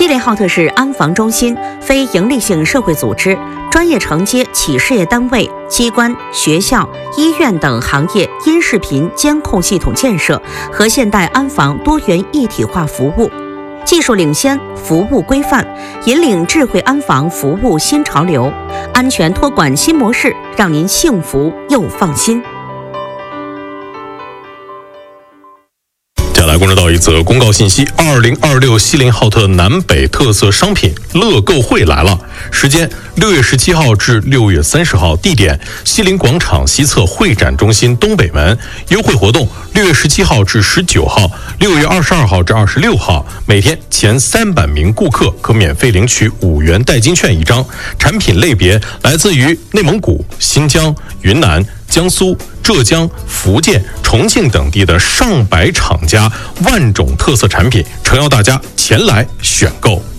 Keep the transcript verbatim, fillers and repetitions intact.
吉林浩特市安防中心非营利性社会组织专业承接企事业单位、机关、学校、医院等行业音视频监控系统建设和现代安防多元一体化服务，技术领先，服务规范，引领智慧安防服务新潮流，安全托管新模式，让您幸福又放心。 接下来关注到一则公告信息：二零二六锡林浩特南北特色商品乐购会来了，时间六月十七号至六月三十号，地点锡林广场西侧会展中心东北门。优惠活动六月十七号至十九号，六月二十二号至二十六号，每天前三百名顾客可免费领取五元代金券一张。产品类别来自于内蒙古、新疆、云南、江苏、浙江、福建、重庆等地的上百厂家万种特色产品，诚邀大家前来选购。